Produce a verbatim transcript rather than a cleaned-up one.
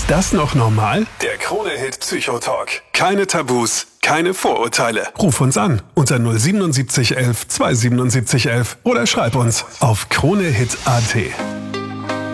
das noch normal? Der Krone-Hit Psychotalk. Keine Tabus, keine Vorurteile. Ruf uns an unter null siebenundsiebzig elf zweihundertsiebenundsiebzig elf oder schreib uns auf kronehit punkt at.